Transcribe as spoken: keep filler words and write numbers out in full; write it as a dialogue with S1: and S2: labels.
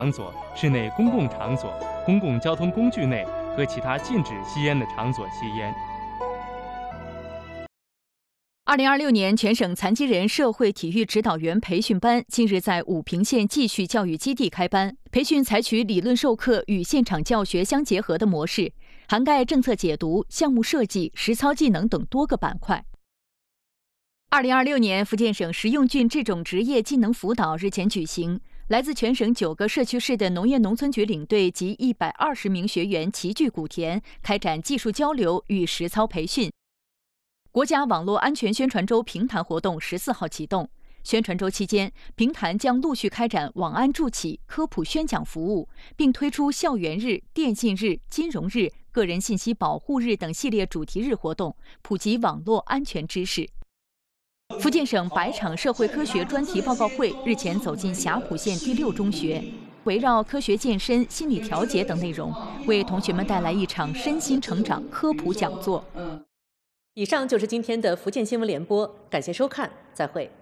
S1: 场所、室内公共场所、公共交通工具内和其他禁止吸烟的场所吸烟。
S2: 二零二六年全省残疾人社会体育指导员培训班近日在武平县继续教育基地开班，培训采取理论授课与现场教学相结合的模式，涵盖政策解读、项目设计、实操技能等多个板块。二零二六年福建省实用郡这种职业技能辅导日前举行，来自全省九个社区市的农业农村局领队及一百二十名学员齐聚古田，开展技术交流与实操培训。国家网络安全宣传周平潭活动十四号启动。宣传周期间，平潭将陆续开展网安助企、科普宣讲服务，并推出校园日、电信日、金融日、个人信息保护日等系列主题日活动，普及网络安全知识。福建省百场社会科学专题报告会日前走进霞浦县第六中学，围绕科学健身、心理调节等内容，为同学们带来一场身心成长科普讲座。
S3: 以上就是今天的福建新闻联播，感谢收看，再会。